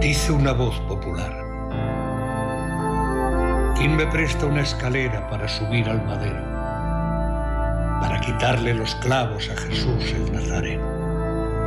Dice una voz popular: ¿quién me presta una escalera para subir al madero, para quitarle los clavos a Jesús el Nazareno?